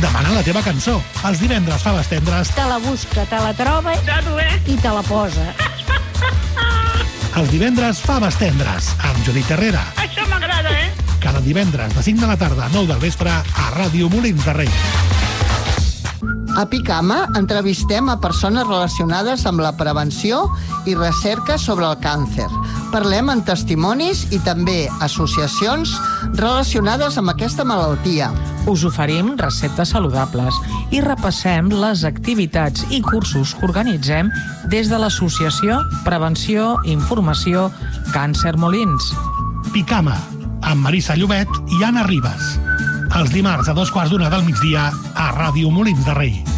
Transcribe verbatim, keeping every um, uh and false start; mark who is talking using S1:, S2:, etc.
S1: Demana la teva cançó. Els divendres Faves Tendres
S2: te la busca, te la troba i te la posa.
S1: Els divendres Faves Tendres, amb Judit Herrera.
S3: Això m'agrada, eh?
S1: Cada divendres de cinc de la tarda a nou del vespre a Ràdio Molins de Rei.
S4: A Picama entrevistem a persones relacionades amb la prevenció i recerca sobre el càncer. Parlem amb testimonis i també associacions relacionades amb aquesta malaltia.
S5: Us oferim receptes saludables i repassem les activitats i cursos que organitzem des de l'associació Prevenció i Informació Càncer Molins.
S1: Picama, amb Marissa Llobet i Anna Ribas. Els dimarts a dos quarts d'una del migdia a Ràdio Molins de Rei.